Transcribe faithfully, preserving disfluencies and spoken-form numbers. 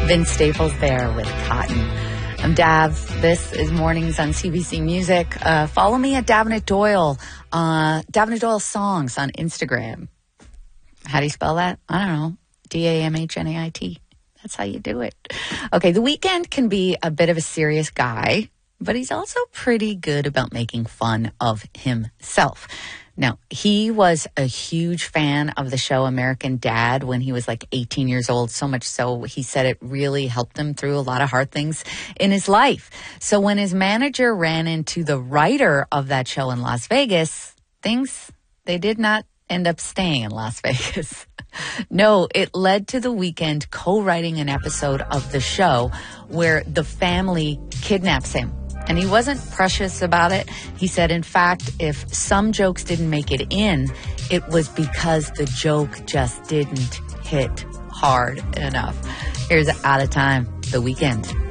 Vince Staples there with Cotton. I'm Dav. This is Mornings on C B C Music. Uh, follow me at Davenant Doyle, uh, Davenant Doyle Songs on Instagram. How do you spell that? I don't know. D A M H N A I T. That's how you do it. Okay, The Weeknd can be a bit of a serious guy, but he's also pretty good about making fun of himself. Now, he was a huge fan of the show American Dad when he was like eighteen years old, so much so he said it really helped him through a lot of hard things in his life. So when his manager ran into the writer of that show in Las Vegas, things, they did not end up staying in Las Vegas. No, it led to The Weeknd co-writing an episode of the show where the family kidnaps him. And he wasn't precious about it. He said, in fact, if some jokes didn't make it in, it was because the joke just didn't hit hard enough. Here's Out of Time, The Weeknd.